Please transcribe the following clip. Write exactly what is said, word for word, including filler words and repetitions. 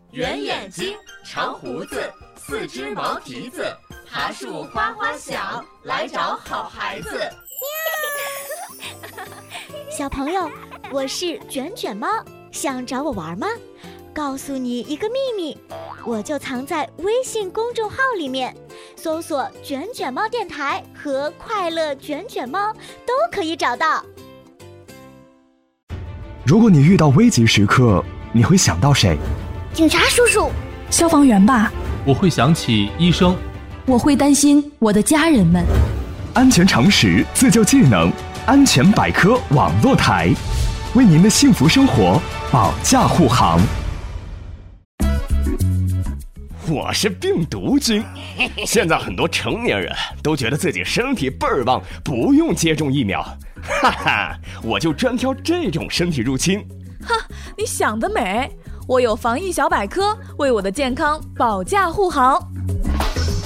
圆眼睛，长胡子，四只毛蹄子，爬树哗哗响，来找好孩子。 小朋友，我是卷卷猫，想找我玩吗？告诉你一个秘密，我就藏在微信公众号里面，搜索卷卷猫电台和快乐卷卷猫都可以找到。 如果你遇到危急时刻，你会想到谁？ 警察叔叔， 消防员吧。 我会想起医生。 我会担心我的家人们。 安全常识，自救技能，安全百科网络台，为您的幸福生活保驾护航。 我是病毒君，现在很多成年人都觉得自己身体倍儿棒，不用接种疫苗，哈哈，我就专挑这种身体入侵。 哈，你想得美！我有防疫小百科，为我的健康保驾护航。